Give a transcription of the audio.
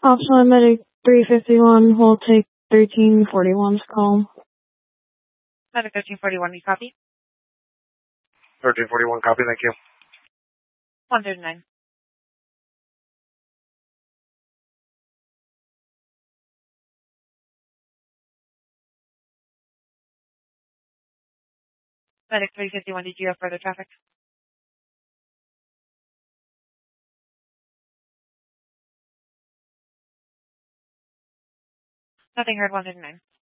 Optional medic 351, hold take 1341's call. Medic 1341, you copy? 1341, copy, thank you. 139. Medic 351, did you have further traffic? Nothing heard, 139.